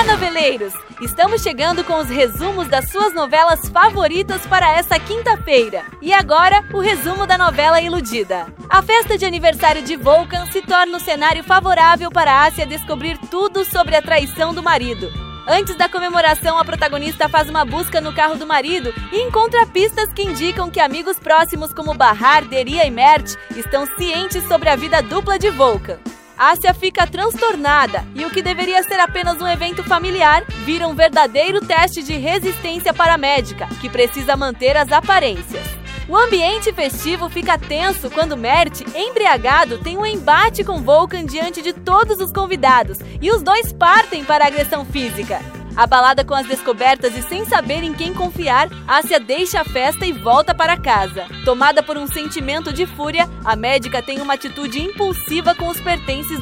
Olá, noveleiros! Estamos chegando com os resumos das suas novelas favoritas para essa quinta-feira. E agora, o resumo da novela Iludida. A festa de aniversário de Vulcan se torna o cenário favorável para Ásia descobrir tudo sobre a traição do marido. Antes da comemoração, a protagonista faz uma busca no carro do marido e encontra pistas que indicam que amigos próximos como Bahar, Deria e Mert estão cientes sobre a vida dupla de Vulcan. Ásia fica transtornada e o que deveria ser apenas um evento familiar vira um verdadeiro teste de resistência paramédica, que precisa manter as aparências. O ambiente festivo fica tenso quando Mert, embriagado, tem um embate com Vulcan diante de todos os convidados e os dois partem para a agressão física. Abalada com as descobertas e sem saber em quem confiar, Ásia deixa a festa e volta para casa. Tomada por um sentimento de fúria, a médica tem uma atitude impulsiva com os pertences